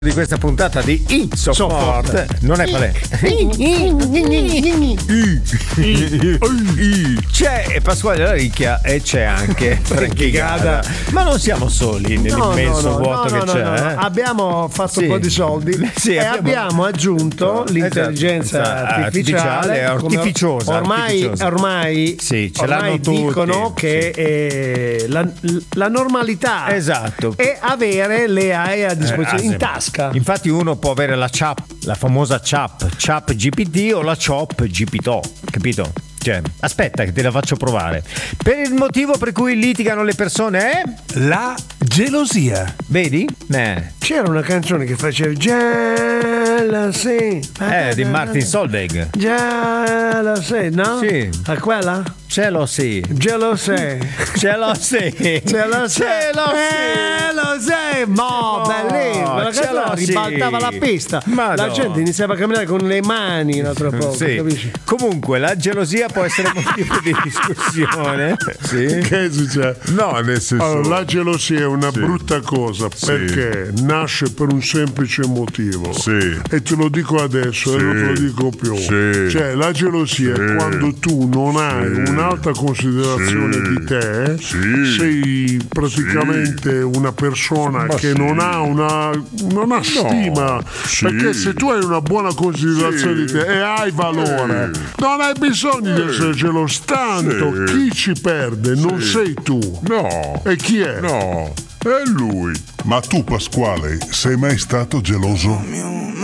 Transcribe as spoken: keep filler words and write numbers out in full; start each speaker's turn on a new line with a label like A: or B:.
A: Di questa puntata di It's So Forte non è qual è? C'è Pasquale La Ricchia e c'è anche Frankie Gada, ma non siamo soli nell'immenso
B: no, no,
A: vuoto
B: no,
A: che
B: no,
A: c'è.
B: no, no.
A: Eh?
B: Abbiamo fatto
A: sì.
B: un po' di soldi
A: sì,
B: e
A: abbiamo...
B: abbiamo aggiunto esatto. l'intelligenza
A: esatto.
B: artificiale,
A: artificiosa,
B: ormai,
A: artificiosa.
B: ormai,
A: sì, ce
B: ormai
A: l'hanno
B: dicono
A: tutti.
B: che
A: sì.
B: eh, la, la normalità
A: esatto.
B: è avere le A I a disposizione
A: eh,
B: in tasca.
A: Infatti uno può avere la chat, la famosa chat, chat G P T o la chop G P T O, capito? Cioè, aspetta che te la faccio provare. Per il motivo per cui litigano le persone è
C: la gelosia.
A: Vedi? Eh.
B: C'era una canzone che faceva Jealousy.
A: Eh, di Martin Solveig.
B: Jealousy, no?
A: Sì.
B: A quella?
A: Ce lo sì.
B: Jealousy.
A: Ce lo sì.
B: Ce lo sì.
A: Ce lo sì.
B: Ce lo sì. Mo, bellissimo. La canzone ribaltava la pista.
A: Madonna.
B: La gente iniziava a camminare con le mani un altro poco,
A: sì.
B: capisci?
A: Comunque, la gelosia può essere motivo di discussione. Sì.
D: Che succede?
E: No, nel senso.
D: Allora, la gelosia è una
E: sì.
D: brutta cosa perché sì. nasce per un semplice motivo.
E: Sì.
D: E te lo dico adesso
E: sì.
D: e non te lo dico più.
E: Sì.
D: Cioè, la gelosia
E: sì.
D: è quando tu non hai
E: sì.
D: un'alta considerazione
E: sì.
D: di te,
E: sì.
D: sei praticamente sì. una persona
E: Ma
D: che
E: sì.
D: non ha una non ha
E: no.
D: stima.
E: Sì.
D: Perché se tu hai una buona considerazione
E: sì.
D: di te e hai valore, sì. non hai bisogno sì. di essere geloso. Tanto sì. chi ci perde non sì. sei tu.
E: No.
D: E chi è?
E: No, è lui.
F: Ma tu, Pasquale, sei mai stato geloso?